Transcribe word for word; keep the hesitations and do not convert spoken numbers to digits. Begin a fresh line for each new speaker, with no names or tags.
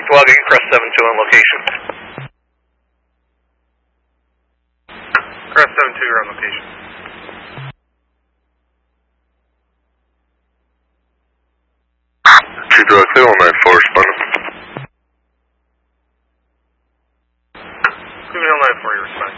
Squawk eight, Crest seven two on location.
Crest seven two, you're on location.
two Drug two on nine four, responding.
Cleveland Hill nine four, you respond.